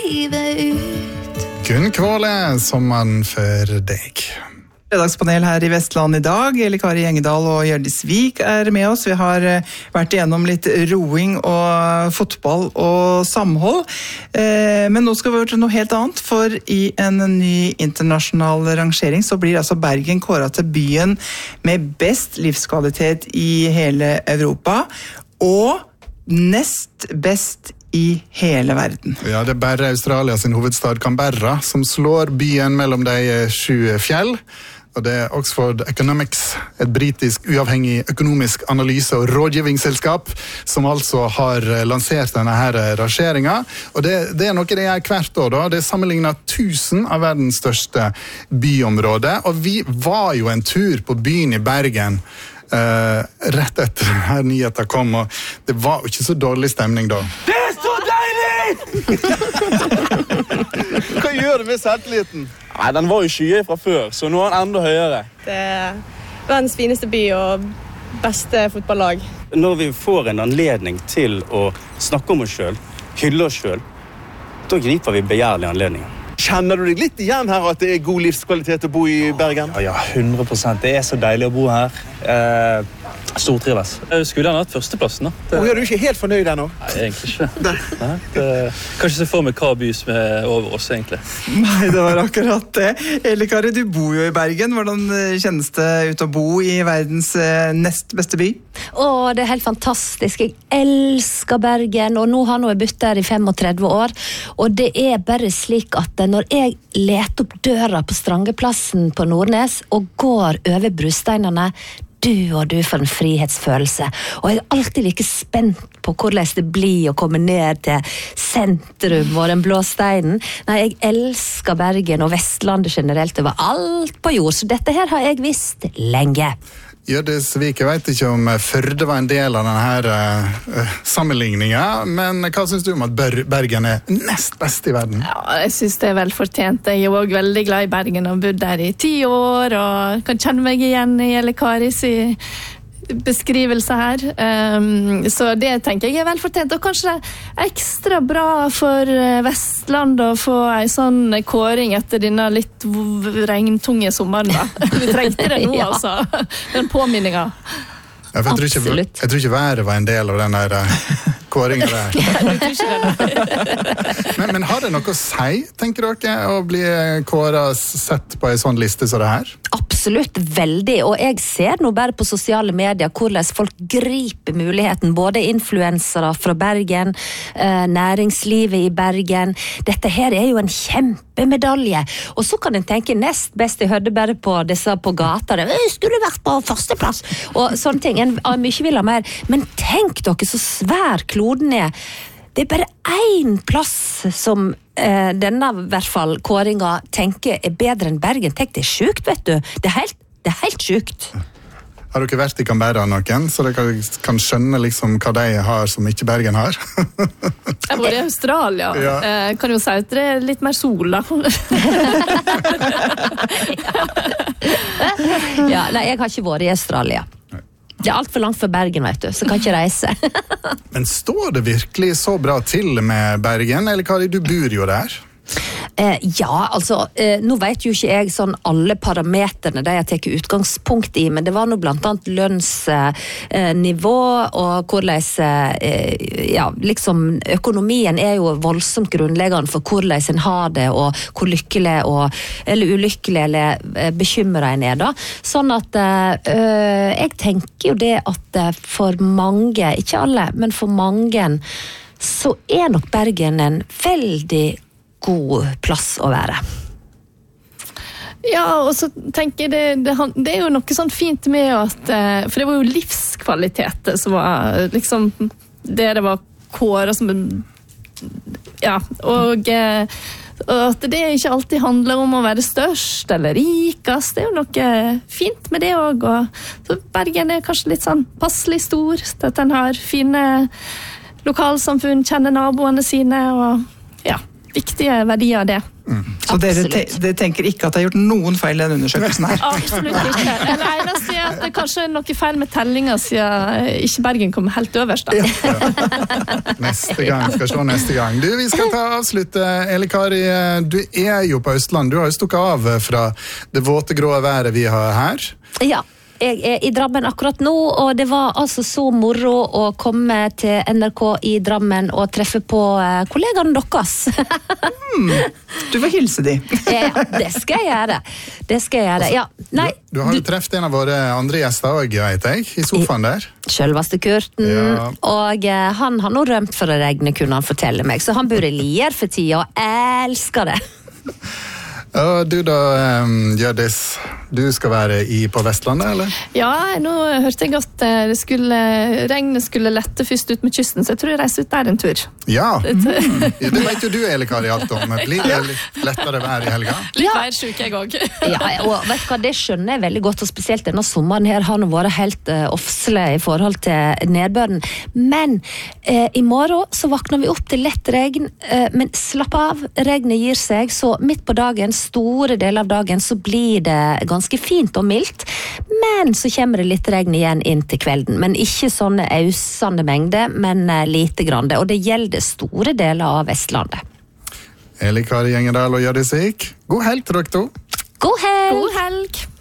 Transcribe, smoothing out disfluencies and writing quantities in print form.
livet ut. Gunn Kvåle, sommeren for deg. Fredagspanel her i Vestland i dag. Eli Kari Engedal og Hjørdis Vik med oss. Vi har vært igjennom litt roing og fotball og samhold. Men nå skal vi over til noe helt annet, for i en ny internasjonal rangering så blir altså Bergen kåret til byen med best livskvalitet i hele Europa, og nest best i hele verden. Ja, det bare Australia sin hovedstad Canberra som slår byen mellom de 7 fjell. Og det Oxford Economics, et britisk uavhengig økonomisk analyse- og rådgivningsselskap, som altså har lansert denne her rangeringen. Og det noe det gjør hvert år da. Det sammenligner 1000 av verdens største byområder. Og vi var jo en tur på byen i Bergen rett etter denne nyheten kom, og det var jo ikke så dårlig stemning da. Det så deilig! Hva gjør det med selvtilliten? Nei, den var jo skyhøy fra før, så nå er den enda høyere. Det er verdens fineste by og beste fotballag. Når vi får en anledning til å snakke om oss selv, hylle oss selv, da griper vi begjærlige anledninger. Kjenner du deg litt igjen her at det er god livskvalitet å bo i Bergen? Ja, 100%. Det er så deilig å bo her. Stortrives. Jeg skulle gjerne hatt førsteplassen da. Og er du ikke helt fornøyd ennå? Nei, egentlig ikke. Nei, kan ikke se for meg hva by som er over oss, egentlig. Nei, det var akkurat det. Eli Kari, du bor jo i Bergen. Hvordan kjennes det ut å bo i verdens nest beste by? Det er helt fantastisk. Jeg elsker Bergen, og nå har jeg bodd der i 35 år, og det er bare slik at når jeg leter opp døra på Strangeplassen på Nordnes og går over brusteinene, du for en frihetsfølelse. Og jeg er alltid like spent på hvordan det blir å komme ned til sentrum og den blå steinen. Nei, jeg elsker Bergen og Vestlandet generelt over alt på jord, så dette her har jeg visst lenge. Hjørdis Vik, jeg vet ikke om Førde var en del av denne sammenligningen, men hva synes du om at Bergen er nest best i verden? Ja, jeg synes det er velfortjent. Jeg er også veldig glad i Bergen og bodd der i 10 år, og kan kjenne meg igjen i Eli Karis beskrivelse her. Så det tenker jeg er velfortjent, og kanskje ekstra bra for Vestland å få en sånn kåring etter denne litt regntunge sommeren da. Vi trengte det nå, altså. Den påminningen. Ja, jeg tror ikke været var en del av den der kåringen der. men har det noe å si, tenker dere, å bli kåret sett på en sånn liste som det her? Absolutt, veldig, og jeg ser nå bare på sosiale medier hvordan folk griper muligheten, både influensere fra Bergen, næringslivet i Bergen. Dette her er jo en kjempemedalje, og så kan en tenke nest best. Jeg hørte bare på disse på gata, det skulle vært på førsteplass, og sånne ting, en mye vil ha mer, men tenk dere så svær kloden er. Det er bare én plass som denne i hvert fall kåringa tenker er bedre enn Bergen. Tenk, det er sjukt, vet du. Det er helt sjukt. Har dere vært i Canberra noen, så dere kan skjønne liksom hva de har som ikke Bergen har? Jeg bor i Australia. Ja. Kan jo si at det er litt mer sol da. Ja, nei, jeg har ikke vært i Australia. Det er alt for langt for Bergen, vet du, så kan ikke reise. Men står det virkelig så bra til med Bergen, eller Kari, du bor jo der? Ja, altså, nå vet jo ikke jeg sånn alle parameterne de jeg tar utgangspunkt i, men det var nå blant annet lønnsnivå og hvordan, ja, liksom økonomien er jo voldsomt grunnleggende for hvordan en har det, og hvor lykkelig eller ulykkelig eller bekymret en er da. Sånn at jeg tenker jo det at for mange, ikke alle, men for mange, så er nok Bergen en veldig god plass å være. Ja, og så tenker jeg det er jo noe sånn fint med at, for det var jo livskvalitet som var liksom det var kåret som ja, og at det ikke alltid handler om å være størst eller rikest, det er jo noe fint med det også, og så Bergen er kanskje litt sånn passelig stor, at den har fine lokalsamfunn, kjenner naboene sine, og ja, viktige verdier av det. Så Så dere tenker ikke at det har gjort noen feil i den undersøkelsen her? Absolutt ikke. Det eneste at det kanskje er noe feil med tellinga siden ikke Bergen kom helt øverst. Da. Neste gang, skal se neste gang. Du, vi skal avslutte. Eli Kari, du jo på Østland. Du har jo stukket av fra det våte grå været vi har her. Ja. Jeg I Drammen akkurat nå, og det var altså så moro å komme til NRK I Drammen og treffe på kollegaene deres. Du får hilse de. Ja, det skal jeg gjøre. Det skal jeg gjøre. Ja, nei, du har jo treffet en av våre andre gjester også, vet jeg, I sofaen der. Selveste Kurten, Ja. og han har nå rømt for å regne, kunne han fortelle meg, så han bor I Lier for tida, og elsker det. Og du da, Hjørdis, du skal være på Vestlandet, eller? Ja, nå hørte jeg at regnet skulle lette først ut med kysten, så jeg tror jeg reiser ut der en tur. Ja, det vet jo du, Eli Kari, alt om. Blir det litt lettere vær I helga? Litt værsjuk jeg også. Ja, og vet du hva, det skjønner jeg veldig godt, og spesielt denne sommeren her har nå vært helt offsle I forhold til nedbøren. Men I morgen så vakner vi opp til lett regn, men slapp av, regnet gir seg, så midt på dagen, store deler av dagen, så blir det ganske fint og mildt, men så kommer det litt regn igjen inn til kvelden, men ikke sånne ausende mengder, men lite grann, og det gjelder store deler av Vestlandet. Eli Kari Gjengedal og Hjørdis Vik, god helg til dere to. God helg! God helg!